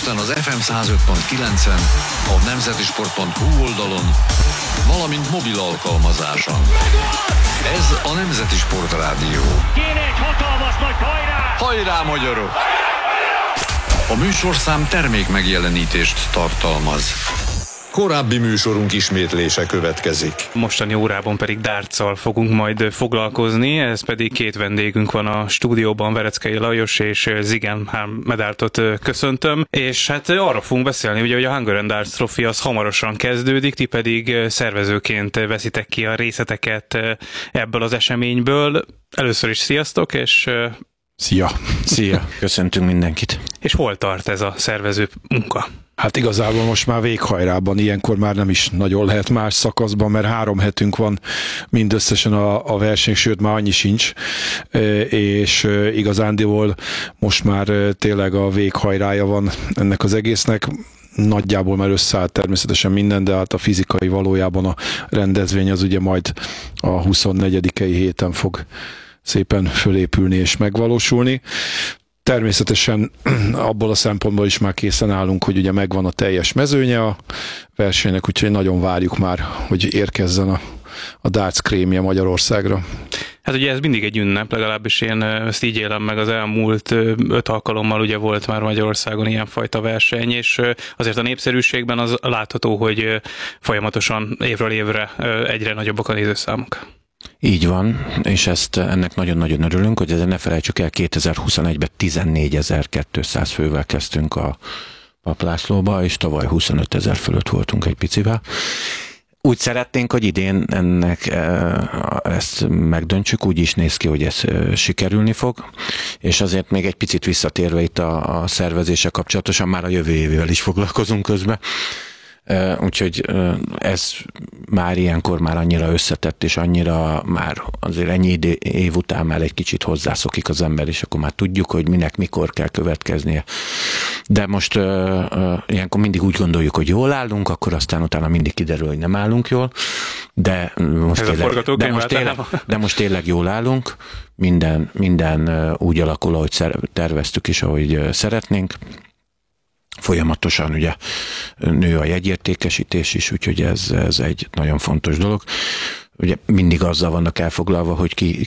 Budapesten az FM 105.9-en, a nemzetisport.hu oldalon, valamint mobil alkalmazáson. Ez a Nemzeti Sport Rádió. Kéne egy hatalmas nagy hajrá! Hajrá, magyarok! A műsorszám termék megjelenítést tartalmaz. Korábbi műsorunk ismétlése következik. Mostani órában pedig dártcal fogunk majd foglalkozni, ez pedig két vendégünk van a stúdióban, Vereckei Lajos és Zigen Medáltot köszöntöm, és hát arra fogunk beszélni, ugye, hogy a Hungarian Darts Trophy az hamarosan kezdődik, ti pedig szervezőként veszitek ki a részleteket ebből az eseményből. Először is sziasztok, és... Szia! Szia! Köszöntünk mindenkit! És hol tart ez a szervező munka? Hát igazából most már véghajrában, ilyenkor már nem is nagyon lehet más szakaszban, mert 3 hetünk van mindösszesen a verseny, sőt már annyi sincs, és igazándiból most már tényleg a véghajrája van ennek az egésznek. Nagyjából már összeállt természetesen minden, de hát a fizikai valójában a rendezvény az ugye majd a 24. héten fog szépen fölépülni és megvalósulni. Természetesen abból a szempontból is már készen állunk, hogy ugye megvan a teljes mezőnye a versenynek, úgyhogy nagyon várjuk már, hogy érkezzen a darts krémje Magyarországra. Hát ugye ez mindig egy ünnep, legalábbis én ezt így élem meg, az elmúlt 5 alkalommal ugye volt már Magyarországon ilyenfajta verseny, és azért a népszerűségben az látható, hogy folyamatosan évről évre egyre nagyobbak a nézőszámok. Így van, és ennek nagyon-nagyon örülünk, hogy ne felejtsük el, 2021-ben 14.200 fővel kezdtünk a Paplászlóba, és tavaly 25 000 fölött voltunk egy picivel. Úgy szeretnénk, hogy idén ezt megdöntsük, úgy is néz ki, hogy ez sikerülni fog, és azért még egy picit visszatérve itt a szervezése kapcsolatosan, már a jövő évvel is foglalkozunk közben. Úgyhogy ez már ilyenkor már annyira összetett, és annyira már azért ennyi év után már egy kicsit hozzászokik az ember, és akkor már tudjuk, hogy minek mikor kell következnie. De most ilyenkor mindig úgy gondoljuk, hogy jól állunk, akkor aztán utána mindig kiderül, hogy nem állunk jól, de most tényleg jól állunk, minden úgy alakul, ahogy terveztük is, ahogy szeretnénk. Folyamatosan ugye nő a jegyértékesítés is, úgyhogy ez egy nagyon fontos dolog. Ugye mindig azzal vannak elfoglalva, hogy